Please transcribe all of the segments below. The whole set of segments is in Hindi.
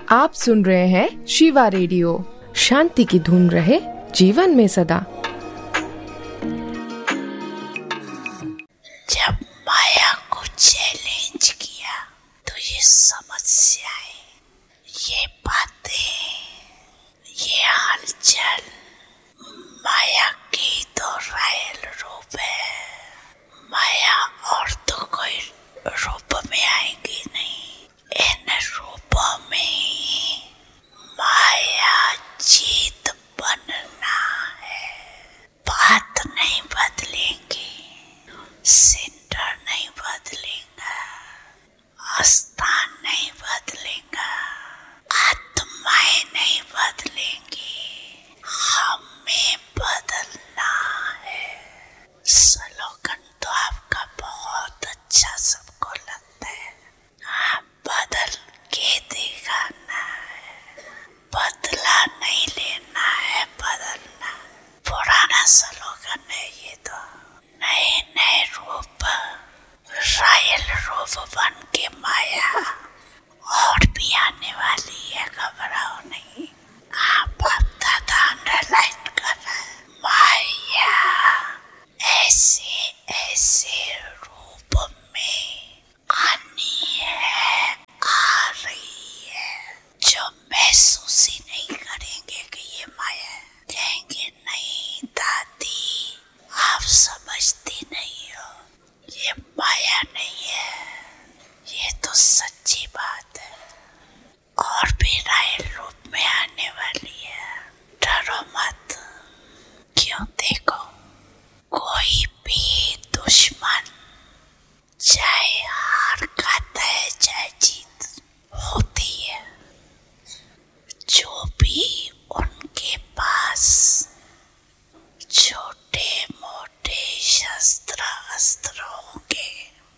आप सुन रहे हैं शिवा रेडियो। शांति की धुन रहे जीवन में सदा। जब माया को चैलेंज किया तो ये समस्याएं, ये बातें, ये हलचल माया की तो रायल रूप है। माया और तो कोई रूप में आएगी नहीं। इन रूपों में माया जीत बनना है। बात नहीं बदलेंगी, सेंटर नहीं बदलेगा, स्थान नहीं बदलेगा, आत्माएं नहीं बदलेंगी। हमें बदलना है। स्लोगन तो आपका बहुत अच्छा सबको लगता है। बदल के दिखाना है, बदला नहीं लेना है, बदलना। पुराना स्लोगन है ये तो। नए नए रूप, रायल रूप बन के माया और भी आने वाली है, घबराओ नहीं। आप दादा अंडरलाइन कर रहा है। माया ऐसे ऐसे रूप में आनी है, आ रही है, जो महसूस ही नहीं करेंगे कि ये माया है। कहेंगे नहीं दादी, आप समझती नहीं हो, ये माया नहीं है, ये तो सच्ची बात है। और भी रायल रूप में आने वाली है। डरो मत। क्यों? देखो, कोई भी दुश्मन चाहे हार खाता है चाहे जीत होती है, जो भी उनके पास छोटे मोटे शस्त्र अस्त्र होंगे,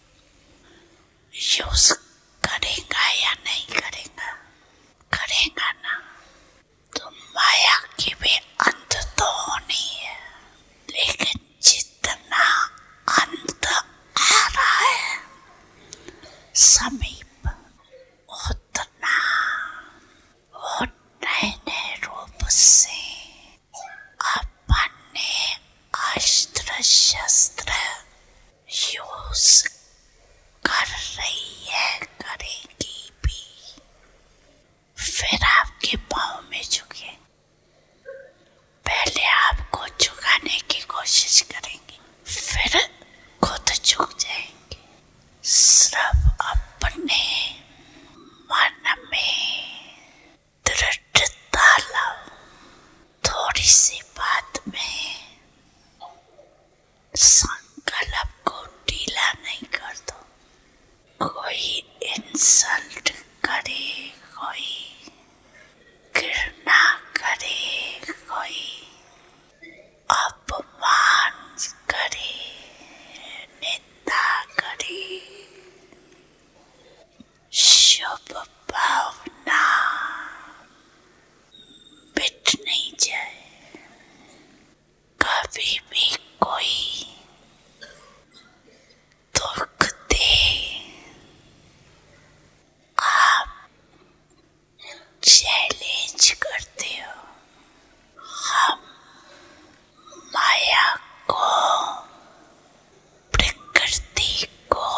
यूज करेगा या नहीं करेगा? करेगा ना। तो माया की भी अंत तो होनी है, लेकिन जितना अंत आ रहा है समीप, उतना वो नए नए रूप से अपने अस्त्र शस्त्र यूज कर रही है, करेगी भी। फिर आपके पाँव में झुके, पहले आपको झुकाने की कोशिश करेंगे, फिर खुद झुक जाएंगे। सिर्फ अपने मन में दृढ़ता लाओ। थोड़ी सी बात में संकल्प को ढीला नहीं कर दो। कोई इंसल्ट करे, कोई घृणा करे, कोई अपमान करे, निंदा करे, शुभ भावना मिट नहीं जाए। कभी भी कोई दुख दे, आप चैलेंज करते हो। हम माया को, प्रकृति को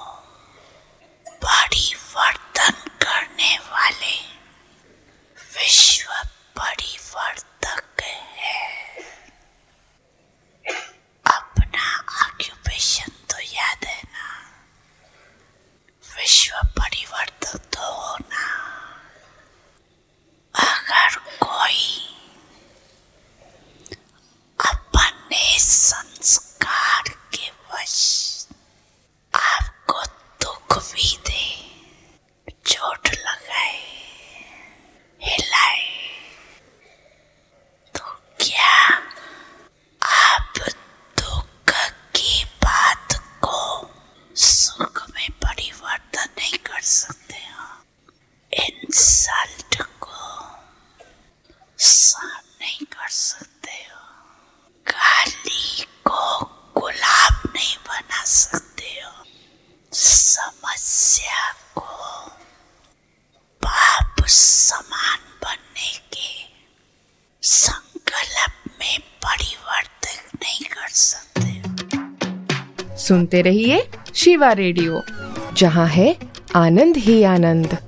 परिवर्तन करने वाले विश्व परिवर्तक है। अपना ऑक्यूपेशन तो याद है ना? विश्व परिवर्तक तो होना। अगर कोई अपने संस्कार के वश आपको दुख भी दे, चोट लगाए, हिलाए, तो क्या आप दुख की बात को सुख में परिवर्तन नहीं कर सकते हो? इंसल्ट को सहन नहीं कर सकते हो? गाली को गुलाब नहीं बना सकते हो? समस्या को पाप समान बनने के संकल्प में परिवर्तन नहीं कर सकते। सुनते रहिए शिवा रेडियो, जहां है आनंद ही आनंद।